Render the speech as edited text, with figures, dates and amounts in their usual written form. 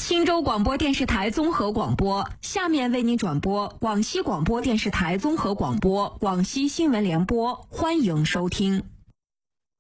新州广播电视台综合广播，下面为您转播广西广播电视台综合广播广西新闻联播，欢迎收听。